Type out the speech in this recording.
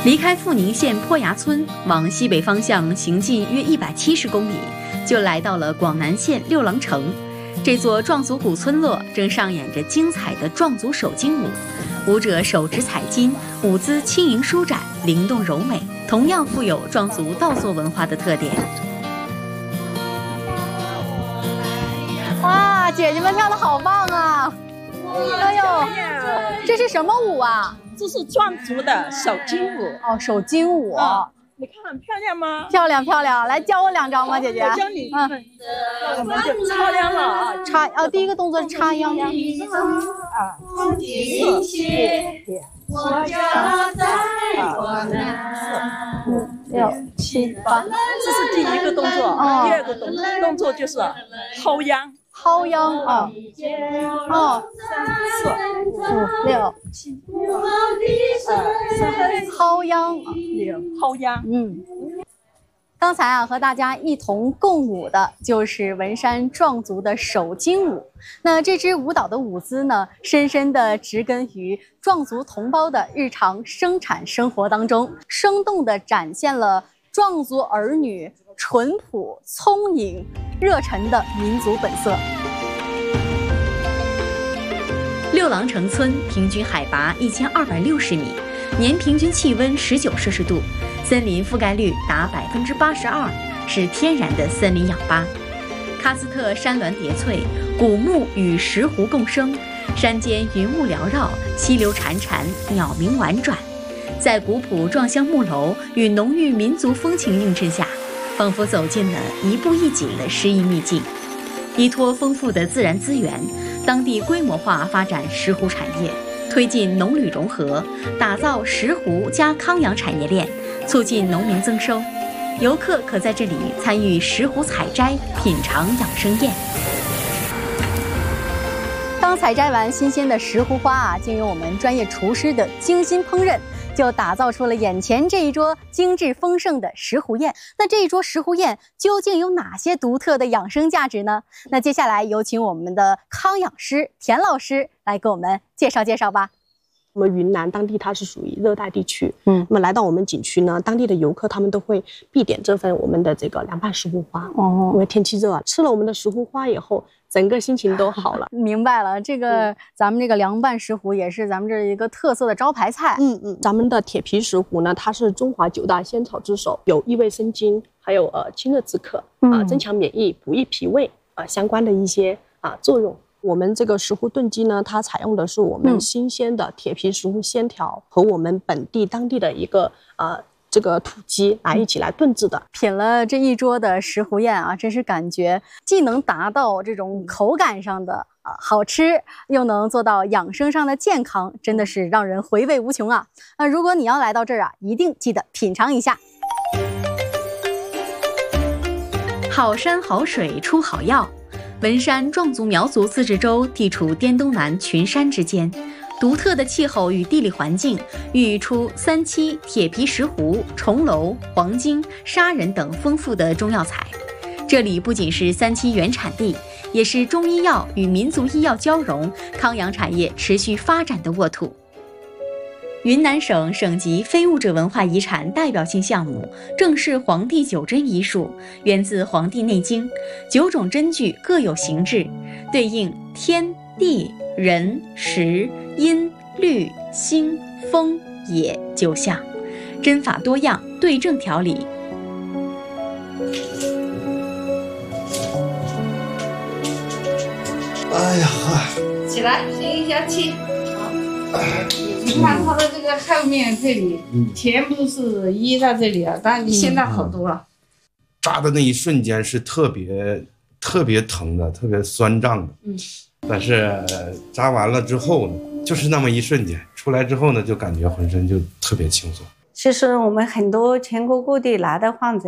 离开富宁县坡崖村，往西北方向行进约170公里，就来到了广南县六郎城。这座壮族古村落正上演着精彩的壮族手巾舞，舞者手执彩巾，舞姿轻盈舒展，灵动柔美，同样富有壮族稻作文化的特点。 哇，姐姐们跳得好棒啊！哎呦，这是什么舞啊？ 这是壮族的手巾舞哦，手巾舞。 你看很漂亮吗？ 漂亮漂亮，来教我2招吗，姐姐？ 我教你。我们就插秧了啊！ 第一个动作是插秧。 4、5、 6、7、8， 这是第一个动作。第二个动作就是薅秧。 薅秧啊！3、4、5、6、7、薅秧， 薅秧。 刚才和大家一同共舞的就是文山壮族的手巾舞。那这支舞蹈的舞姿呢，深深地植根于壮族同胞的日常生产生活当中，生动地展现了壮族儿女淳朴、聪颖、热忱的民族本色。 六郎城村平均海拔1260米，年平均气温19摄氏度，森林覆盖率达82%，是天然的森林氧吧。喀斯特山峦叠翠，古木与石湖共生，山间云雾缭绕，溪流潺潺，鸟鸣婉转。在古朴壮乡木楼与浓郁民族风情映衬下，仿佛走进了一步一景的诗意秘境。依托丰富的自然资源，当地规模化发展石湖产业，推进农旅融合，打造石湖加康养产业链，促进农民增收。游客可在这里参与石湖采摘，品尝养生宴。 刚采摘完新鲜的石湖花啊，经由我们专业厨师的精心烹饪，就打造出了眼前这一桌精致丰盛的石湖宴。那这一桌石湖宴究竟有哪些独特的养生价值呢？那接下来有请我们的康养师田老师来给我们介绍介绍吧。 我们云南当地它是属于热带地区，那么来到我们景区呢，当地的游客他们都会必点这份我们的这个凉拌石斛花。因为天气热啊，吃了我们的石斛花以后，整个心情都好了。 明白了，这个咱们这个凉拌石斛也是咱们这一个特色的招牌菜。 咱们的铁皮石斛呢，它是中华9大仙草之首，有益胃生津，还有清热止渴增强免疫、补益脾胃相关的一些作用。我们这个石斛炖鸡呢，它采用的是我们新鲜的铁皮石斛鲜条和我们本地当地的一个这个土鸡来一起来炖制的。 品了这一桌的石斛宴啊，真是感觉既能达到这种口感上的好吃，又能做到养生上的健康，真的是让人回味无穷啊！那如果你要来到这儿啊，一定记得品尝一下。 好山好水出好药。文山壮族苗族自治州地处滇东南群山之间，独特的气候与地理环境孕育出三七、铁皮石斛、重楼、黄精、砂仁等丰富的中药材。这里不仅是三七原产地，也是中医药与民族医药交融、康养产业持续发展的沃土。云南省省级非物质文化遗产代表性项目正是黄帝九针医术，源自《黄帝内经》，9种针具各有形制，对应天地人时阴律星风野9项，针法多样，对症调理。 哎呀， 起来吸一下气。你看它的这个后面这里全部是淤在这里啊，但你现在好多了。 扎的那一瞬间是特别疼的，特别酸胀的。但是扎完了之后呢，就是那么一瞬间，出来之后呢，就感觉浑身就特别轻松。 其实我们很多全国各地来的患者